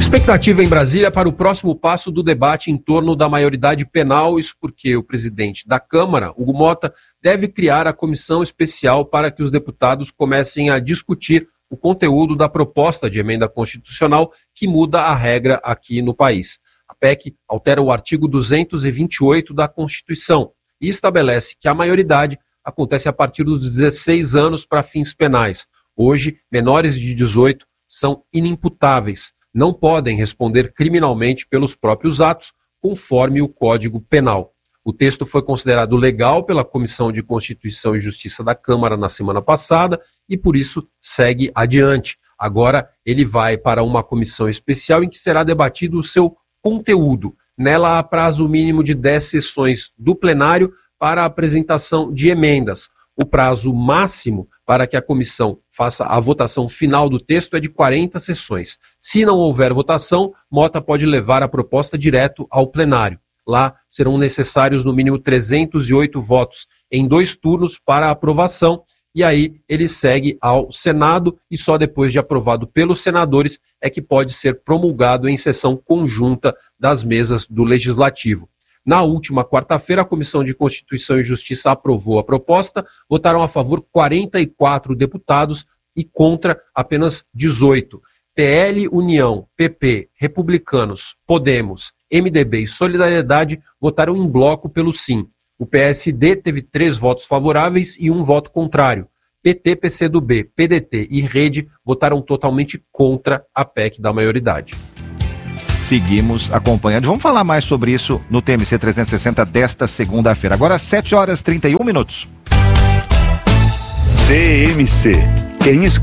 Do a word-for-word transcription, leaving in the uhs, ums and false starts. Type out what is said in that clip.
Expectativa em Brasília para o próximo passo do debate em torno da maioridade penal, isso porque o presidente da Câmara, Hugo Mota, deve criar a comissão especial para que os deputados comecem a discutir o conteúdo da proposta de emenda constitucional que muda a regra aqui no país. A P E C altera o artigo duzentos e vinte e oito da Constituição e estabelece que a maioridade acontece a partir dos dezesseis anos para fins penais. Hoje, menores de dezoito são inimputáveis. Não podem responder criminalmente pelos próprios atos, conforme o Código Penal. O texto foi considerado legal pela Comissão de Constituição e Justiça da Câmara na semana passada e, por isso, segue adiante. Agora, ele vai para uma comissão especial em que será debatido o seu conteúdo. Nela, há prazo mínimo de dez sessões do plenário para a apresentação de emendas. O prazo máximo para que a comissão faça a votação final do texto é de quarenta sessões. Se não houver votação, Mota pode levar a proposta direto ao plenário. Lá serão necessários no mínimo trezentos e oito votos em dois turnos para a aprovação, e aí ele segue ao Senado e só depois de aprovado pelos senadores é que pode ser promulgado em sessão conjunta das mesas do Legislativo. Na última quarta-feira, a Comissão de Constituição e Justiça aprovou a proposta, votaram a favor quarenta e quatro deputados e contra apenas dezoito. P L, União, P P, Republicanos, Podemos, M D B e Solidariedade votaram em bloco pelo sim. O P S D teve três votos favoráveis e um voto contrário. P T, P C do B, P D T e Rede votaram totalmente contra a P E C da maioridade. Seguimos acompanhando. Vamos falar mais sobre isso no T M C trezentos e sessenta desta segunda-feira. Agora, sete horas e trinta e um minutos. T M C. Quem